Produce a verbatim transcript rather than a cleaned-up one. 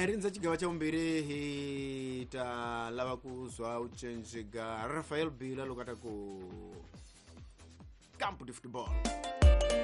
Airinza chigawa cha umbiri hita lava kuzwa uchenjiga Rafael Bila lukata ku campo de futebol.